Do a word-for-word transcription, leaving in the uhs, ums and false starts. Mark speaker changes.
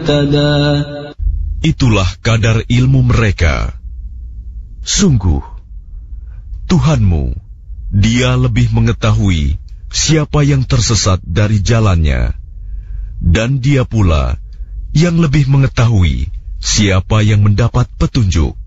Speaker 1: اهتدى.
Speaker 2: Itulah kadar ilmu mereka. Sungguh, Tuhanmu, Dia lebih mengetahui siapa yang tersesat dari jalannya, dan Dia pula yang lebih mengetahui siapa yang mendapat petunjuk.